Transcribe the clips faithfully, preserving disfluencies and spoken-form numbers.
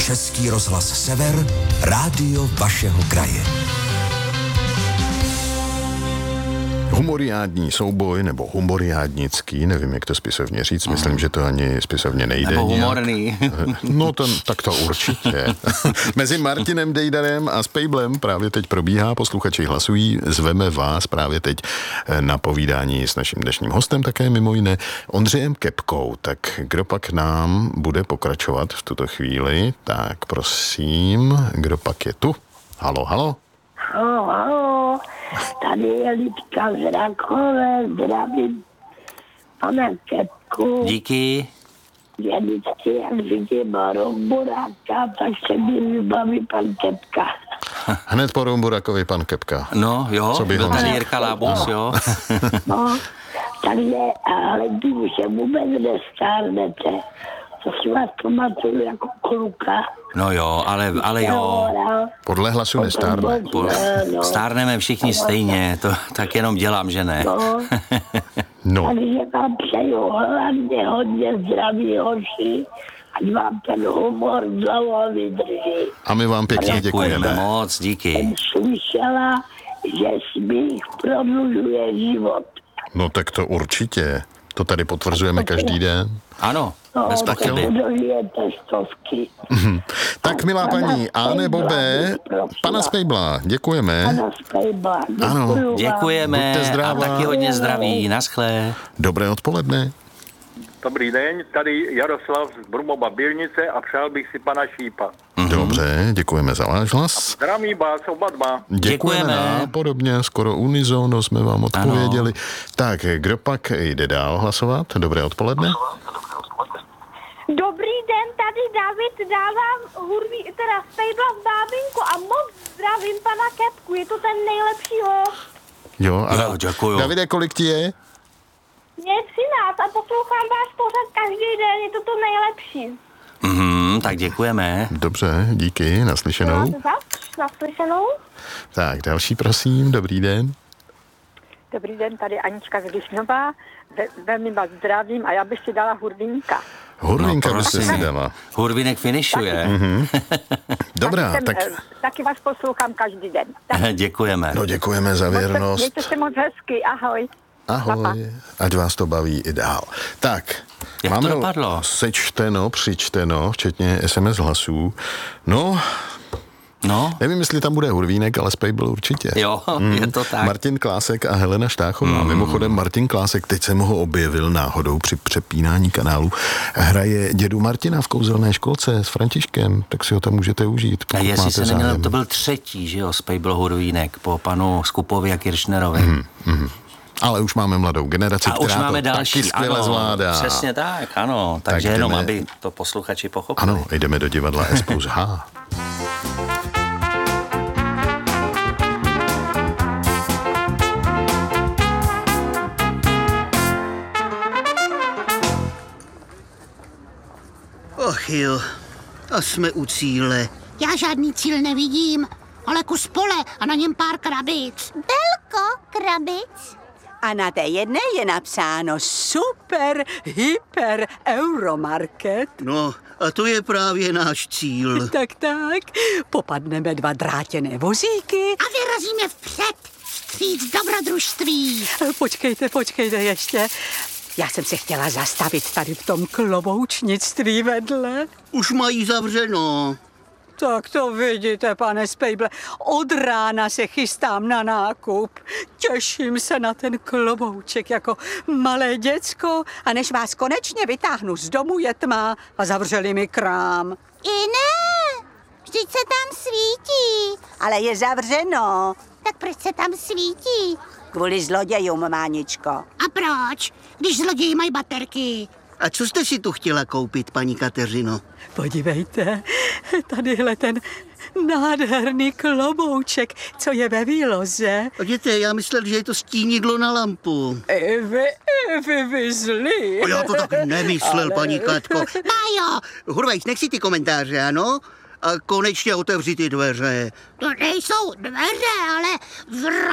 Český rozhlas Sever, rádio vašeho kraje. Humoriádní souboj, nebo humoriádnický, nevím, jak to spisovně říct, myslím, že to ani spisovně nejde. Nebo humorný. No, ten, tak to určitě. Mezi Martinem Dejdarem a Spejblem právě teď probíhá, posluchači hlasují, zveme vás právě teď na povídání s naším dnešním hostem, také mimo jiné Ondřejem Kepkou. Tak kdo pak nám bude pokračovat v tuto chvíli? Tak prosím, kdo pak je tu? Halo, halo. Halo, halo, tady je Lidka z Rakové, zdravím pana Kepku. Díky. Já vždycky, jak vidím Rumburáka, tak se mi vybaví pan Kepka. Hned po Rumburakovi pan Kepka. No jo, byl tady Jirka Lábus, jo. No, takže, ale když se vůbec nestárnete, to si vás pamatuju jako kluka. No jo, ale, ale jo. Podle hlasu nestárne. Po, stárneme všichni stejně, to tak jenom dělám, že ne. No. No. Takže vám přeju hlavně hodně zdraví hoši, ať vám ten humor dlouho vydrží. A my vám pěkně Děkujeme děkujeme. moc, díky. Jsem slyšela, že smích prodlužuje život. No tak to určitě. To tady potvrzujeme každý den. Ano, No, bez tak pochyby. dožijete stovky. Tak, milá paní A nebo B, pana Spejbla, děkujeme. Pana Spejbla, Ano. děkuju vám. Děkujeme Buďte a zdravá. taky hodně zdraví. Naschle. Dobré odpoledne. Dobrý den, tady Jaroslav z Brumova Bělnice a přál bych si pana Šípa. Dobře, děkujeme za váš hlas. Zdravím vás oba dva. Děkujeme. Nápodobně, skoro unizono jsme vám odpověděli. Ano. Tak, kdo pak jde dál hlasovat? Dobré odpoledne. Dobrý den, tady David dávám hurví, teda Spejbla v Bábinku a moc zdravím pana Kepku, je to ten nejlepší host. Jo, a Jo, děkuju. Davide, kolik ti je? Mě je třináct a poslouchám váš pořad každý den, je to to nejlepší. Mhm, tak děkujeme. Dobře, díky, naslyšenou. Naslyšenou. Tak, další prosím, dobrý den. Dobrý den, tady Anička z Lišnova. Ve, velmi vás zdravím a já bych si dala hurvínka. Hurvinka No, byste prosím. si dala. Hurvinek finišuje. Dobrá, Jsem, tak eh, taky vás poslouchám každý den. Děkujeme. no děkujeme za věrnost. Mějte se moc hezky, ahoj. Ahoj, ať vás to baví i dál. Tak, Jak máme to dopadlo? sečteno, přičteno, včetně es em es hlasů. No, No, nevím, jestli tam bude Hurvínek, ale Spejbl určitě. jo, je to tak. Martin Klásek a Helena Štáchová. Mm. Mimochodem Martin Klásek, teď jsem ho objevil náhodou při přepínání kanálu. Hraje dědu Martina v kouzelné školce s Františkem, tak si ho tam můžete užít. A jestli máte se neměl, zájem. to byl třetí, že jo, Spejbl Hurvínek po panu Skupovi a Kiršnerovi. Mm, mm. Ale už máme mladou generaci, A která už máme to další, taky skvěle ano, zvládá. přesně tak, ano. Tak Takže jenom, jdeme- aby to posluchači pochopili. Ano, jdeme do divadla S plus H. Och jo, a jsme u cíle. Já žádný cíl nevidím, ale kus pole a na něm pár krabic. Belko, krabic. A na té jedné je napsáno super, hyper, euromarket. No, a to je právě náš cíl. Tak, tak, popadneme dva drátěné vozíky. A vyrazíme vpřed, vstříc dobrodružství. Počkejte, počkejte ještě. Já jsem se chtěla zastavit tady v tom kloboučnictví vedle. Už mají zavřeno. Tak to vidíte, pane Spejble, od rána se chystám na nákup. Těším se na ten klobouček jako malé děcko a než vás konečně vytáhnu z domu, je tma a zavřeli mi krám. I ne, vždyť se tam svítí. Ale je zavřeno. Tak proč se tam svítí? Kvůli zlodějům, Máničko. A proč, když zloději mají baterky? A co jste si tu chtěla koupit, paní Kateřino? Podívejte, tadyhle ten nádherný klobouček, co je ve výloze. Jděte, já myslel, že je to stínidlo na lampu. E, vy, e, vy, vy zlý. A já to tak nemyslel, Ale- paní Katko. Májo, Hurvejs, nech si ty komentáře, ano? A konečně otevři ty dveře. to nejsou dveře, ale vrátka.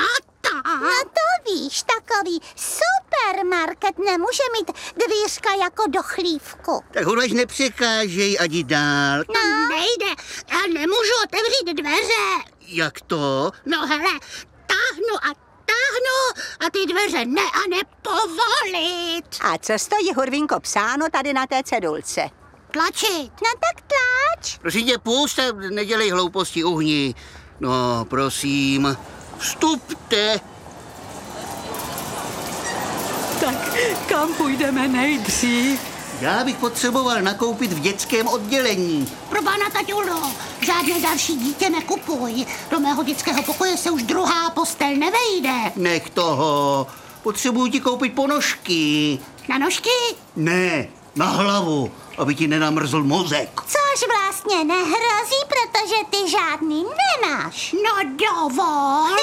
No to víš, takový supermarket nemůže mít dvířka jako do chlívku. Tak hodlaž nepřekážej, ať jdi dál. No, nejde, já nemůžu otevřít dveře. Jak to? No hele, táhnu a táhnu a ty dveře ne a nepovolit. A co stojí, Hurvínko, psáno tady na té cedulce? Tlačit. No tak tlač. Prosím tě, pust a nedělej hlouposti, uhni. No, prosím, vstupte. Tak kam půjdeme nejdřív? Já bych potřeboval nakoupit v dětském oddělení. Pro pána taťulo, žádné další dítě nekupuj. Do mého dětského pokoje se už druhá postel nevejde. Nech toho. Potřebuji ti koupit ponožky. Na nožky? Ne, na hlavu, aby ti nenamrzl mozek. Což vlastně nehrozí, protože ty žádný nemáš. No dovol.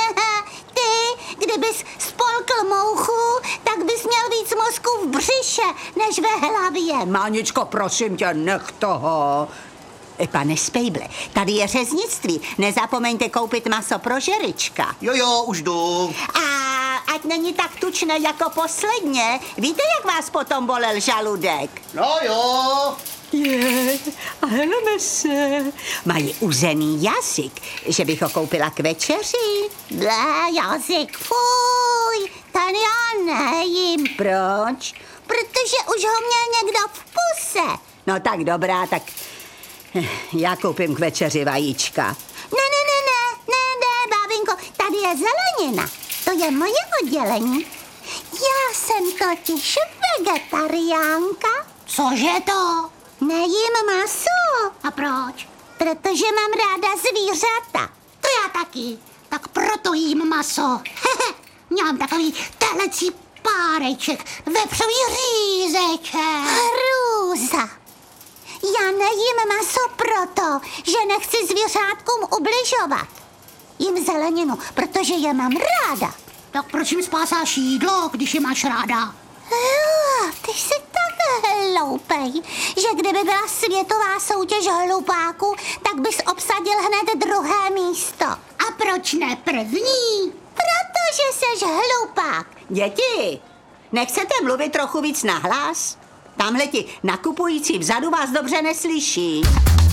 Ty, kdybys spolkl mouchu, tak bys měl víc mozku v břiše, než ve hlavě. Máničko, prosím tě, nech toho. E, pane Spejble, tady je řeznictví. Nezapomeňte koupit maso pro žerička. Jo, jo, už jdu. A ať není tak tučné jako posledně. Víte, jak vás potom bolel žaludek? No jo. Je, a helme se. Mají uzený jazyk, že bych ho koupila k večeři. Blé, jazyk, fuj, ten já nejím. Proč? Protože už ho měl někdo v puse. No tak dobrá, tak já koupím k večeři vajíčka. Ne, ne, ne, ne, ne, ne, bábinko, tady je zelenina. To je moje oddělení. Já jsem totiž vegetariánka. Cože to? Nejím maso. A proč? Protože mám ráda zvířata. To já taky. Tak proto jím maso. Hehe, mám takový telecí páreček, vepřový řízeček. Hrůza. Já nejím maso proto, že nechci zvířátkům ubližovat. Jím zeleninu, protože je mám ráda. Tak proč jim spásáš jídlo, když je máš ráda? Jo, ty jsi tak hloupej, že kdyby byla světová soutěž hlupáků, tak bys obsadil hned druhé místo. A proč ne první? Protože seš hlupák. Děti, nechcete mluvit trochu víc nahlas? Tamhle ti nakupující vzadu vás dobře neslyší.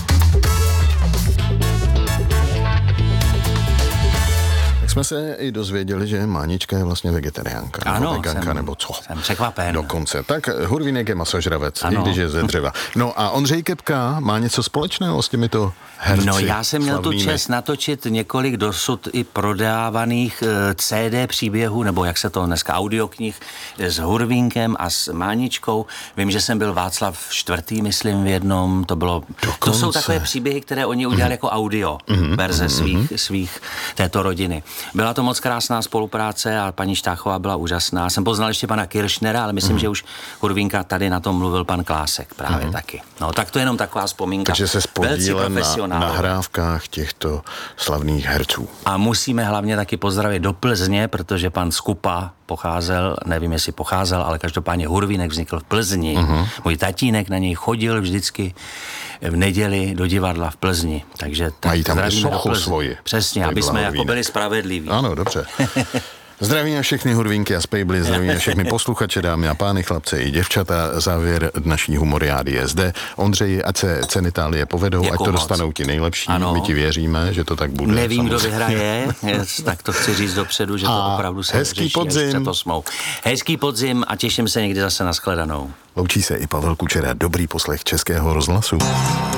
Jsme se i dozvěděli, že Mánička je vlastně vegetariánka. Ano, nebo veganka, jsem, nebo co. Jsem překvapen. Dokonce. Tak Hurvínek je masožravec, ano. i když je ze dřeva. No a Ondřej Kepka má něco společného s těmito herci. No já jsem měl slavnými. tu čest natočit několik dosud i prodávaných C D příběhů, nebo jak se to dneska, audioknih s Hurvínkem a s Máničkou. Vím, že jsem byl Václav čtvrtý, myslím, v jednom. To bylo. Dokonce. To jsou takové příběhy, které oni udělali mm. jako audio mm. verze mm. svých, svých této rodiny. Byla to moc krásná spolupráce a paní Štáchová byla úžasná. Jsem poznal ještě pana Kiršnera, ale myslím, mm. že už Hurvínka tady na tom mluvil pan Klásek právě mm. taky. No tak to je jenom taková vzpomínka. Takže se podílel na nahrávkách těchto slavných herců. A musíme hlavně taky pozdravit do Plzně, protože pan Skupa pocházel, nevím, jestli pocházel, ale každopádně Hurvínek vznikl v Plzni. Uh-huh. Můj tatínek na něj chodil vždycky v neděli do divadla v Plzni. Takže tak mají tam zdravíme sochu svoji. Přesně, aby jsme jako byli spravedliví. Ano, dobře. Zdravíme všechny Hurvínky a Spejbly, zdravíme všechny posluchače, dámy a pány, chlapce i děvčata. Závěr naší humoriády je zde. Ondřej, ať se ceny Itálie povedou, Děkuju ať to moc. dostanou ti nejlepší. Ano. My ti věříme, že to tak bude. Nevím, samozřejmě. kdo vyhraje, tak to chci říct dopředu, že to a opravdu se hezký řeší podzim. před osmou. Hezký podzim a těším se někdy zase na shledanou. Loučí se i Pavel Kučera, dobrý poslech Českého rozhlasu.